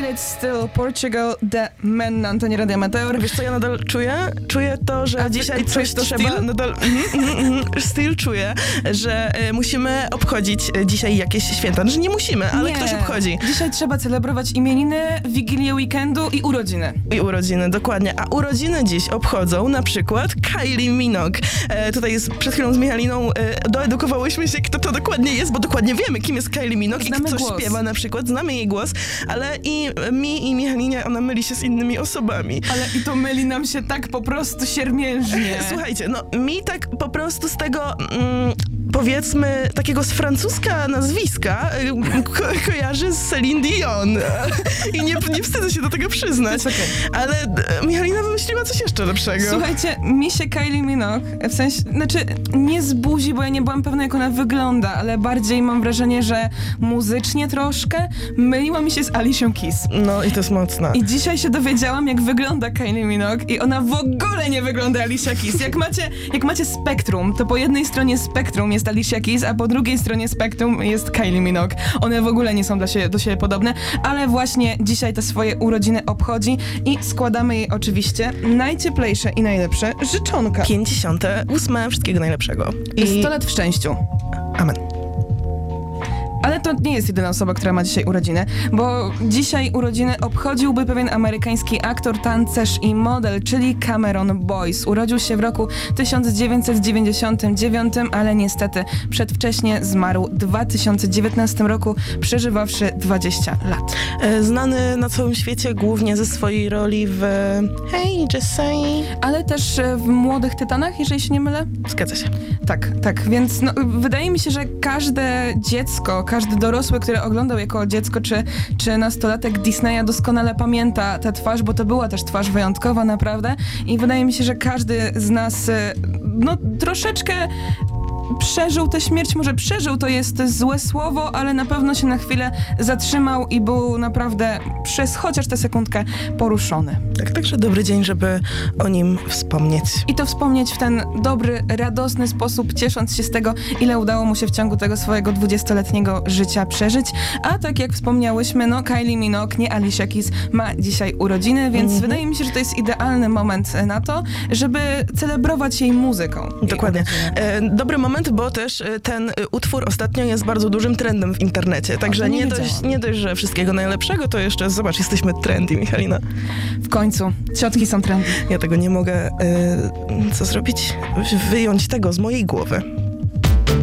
It's Still Portugal, The Men na antenie Radia Meteor. Wiesz co ja nadal czuję? Czuję to, że dzisiaj coś trzeba... Still? Nadal, still czuję, że musimy obchodzić dzisiaj jakieś święta. Że nie musimy, ale ktoś obchodzi. Dzisiaj trzeba celebrować imieniny, wigilię weekendu i urodziny. I urodziny, dokładnie. A urodziny dziś obchodzą na przykład Kylie Minogue. Tutaj przed chwilą z Michaliną doedukowałyśmy się, kto to dokładnie jest, bo dokładnie wiemy, kim jest Kylie Minogue Znamy i kto głos. śpiewa na przykład. Znamy jej głos, ale i mi i Michalinie ona myli się z innymi osobami. Ale i to myli nam się tak po prostu siermiężnie. Słuchajcie, no mi tak po prostu z tego powiedzmy takiego z francuska nazwiska kojarzy z Celine Dion. I nie wstydzę się do tego przyznać. To jest okej. Ale Michalina wymyśliła coś jeszcze lepszego. Słuchajcie, mi się Kylie Minogue, w sensie, znaczy nie z buzi, bo ja nie byłam pewna, jak ona wygląda, ale bardziej mam wrażenie, że muzycznie troszkę myliła mi się z Alicia Keys. No i to jest mocne. I dzisiaj się dowiedziałam, jak wygląda Kylie Minogue i ona w ogóle nie wygląda Alicia Keys. Jak macie spektrum, to po jednej stronie spektrum jest Alicia Keys, a po drugiej stronie spektrum jest Kylie Minogue. One w ogóle nie są do siebie podobne, ale właśnie dzisiaj te swoje urodziny obchodzi i składamy jej oczywiście najcieplejsze i najlepsze życzonka. 58. Wszystkiego najlepszego. I 100 lat w szczęściu. Amen. Ale to nie jest jedyna osoba, która ma dzisiaj urodziny, bo dzisiaj urodziny obchodziłby pewien amerykański aktor, tancerz i model, czyli Cameron Boyce. Urodził się w roku 1999, ale niestety przedwcześnie zmarł w 2019 roku, przeżywawszy 20 lat. Znany na całym świecie głównie ze swojej roli w Hey, Just Say. Ale też w Młodych Tytanach, jeżeli się nie mylę? Zgadza się. Tak, więc wydaje mi się, że każde dziecko, każdy dorosły, który oglądał jako dziecko czy nastolatek Disneya doskonale pamięta tę twarz, bo to była też twarz wyjątkowa naprawdę i wydaje mi się, że każdy z nas troszeczkę przeżył tę śmierć, może przeżył to jest złe słowo, ale na pewno się na chwilę zatrzymał i był naprawdę przez chociaż tę sekundkę poruszony. Tak, także dobry dzień, żeby o nim wspomnieć. I to wspomnieć w ten dobry, radosny sposób, ciesząc się z tego, ile udało mu się w ciągu tego swojego 20-letniego życia przeżyć. A tak jak wspomniałyśmy, Kylie Minogue, nie Alicia Keys, ma dzisiaj urodziny, więc wydaje mi się, że to jest idealny moment na to, żeby celebrować jej muzyką. Dokładnie. Dobry moment, bo też ten utwór ostatnio jest bardzo dużym trendem w internecie. Także nie dość, że wszystkiego najlepszego, to jeszcze, zobacz, jesteśmy trendy, Michalina. W końcu. Ciotki są trendy. Ja tego nie mogę, co zrobić? Wyjąć tego z mojej głowy.